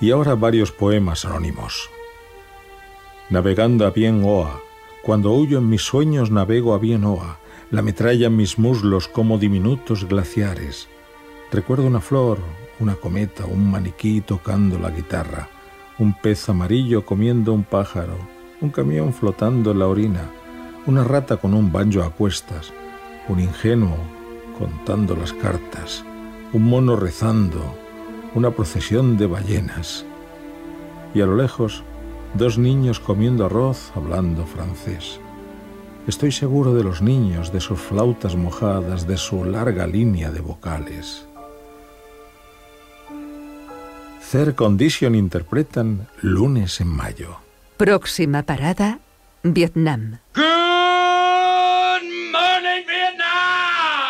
y ahora varios poemas anónimos. Navegando a bien Oa, cuando huyo en mis sueños navego a bien Oa, la metralla en mis muslos como diminutos glaciares. Recuerdo una flor, una cometa, un maniquí tocando la guitarra, un pez amarillo comiendo un pájaro, un camión flotando en la orina, una rata con un banjo a cuestas, un ingenuo contando las cartas, un mono rezando, una procesión de ballenas. Y a lo lejos, 2 niños comiendo arroz, hablando francés. Estoy seguro de los niños, de sus flautas mojadas, de su larga línea de vocales. Third Condition interpretan Lunes en Mayo. Próxima parada, Vietnam.